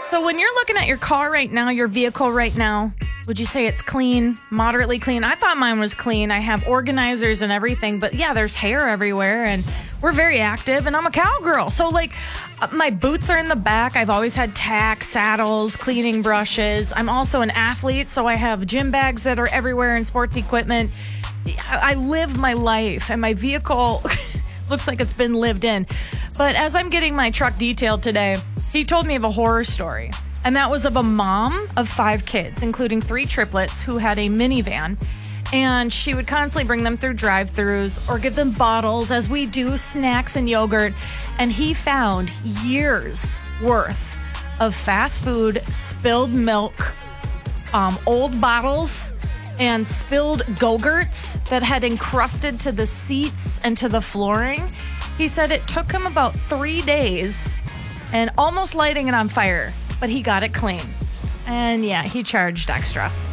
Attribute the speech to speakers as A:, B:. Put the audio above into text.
A: So when you're looking at your car right now, your vehicle right now, would you say it's clean, moderately clean? I thought mine was clean. I have organizers and everything, but yeah, there's hair everywhere and we're very active and I'm a cowgirl. So my boots are in the back. I've always had tack, saddles, cleaning brushes. I'm also an athlete, so I have gym bags that are everywhere and sports equipment. I live my life and my vehicle looks like it's been lived in. But as I'm getting my truck detailed today, he told me of a horror story. And that was of a mom of 5 kids, including 3 triplets who had a minivan. And she would constantly bring them through drive-thrus or give them bottles, as we do, snacks and yogurt. And he found years worth of fast food, spilled milk, old bottles, and spilled Go-Gurts that had encrusted to the seats and to the flooring. He said it took him about 3 days and almost lighting it on fire, but he got it clean. And yeah, he charged extra.